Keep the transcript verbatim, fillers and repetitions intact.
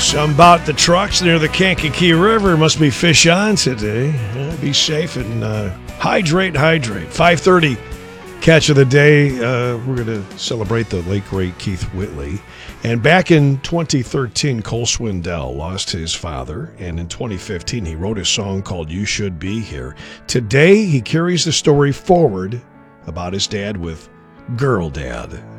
Some about the trucks near the Kankakee River. Must be fish on today. Yeah, be safe and uh, hydrate, hydrate. five thirty, catch of the day. Uh, we're going to celebrate the late, great Keith Whitley. And back in twenty thirteen, Cole Swindell lost his father. And in twenty fifteen, he wrote a song called You Should Be Here. Today, he carries the story forward about his dad with Girl Dad.